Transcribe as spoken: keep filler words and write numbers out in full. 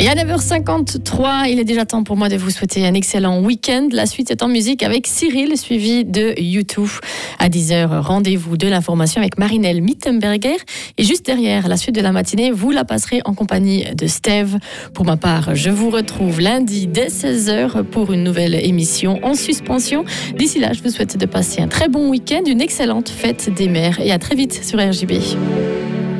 Et à neuf heures cinquante-trois, il est déjà temps pour moi de vous souhaiter un excellent week-end. La suite est en musique avec Cyril, suivi de U deux. À dix heures, rendez-vous de l'information avec Marinelle Mittenberger. Et juste derrière, la suite de la matinée, vous la passerez en compagnie de Steve. Pour ma part, je vous retrouve lundi dès seize heures pour une nouvelle émission en suspension. D'ici là, je vous souhaite de passer un très bon week-end, une excellente fête des mères et à très vite sur R J B.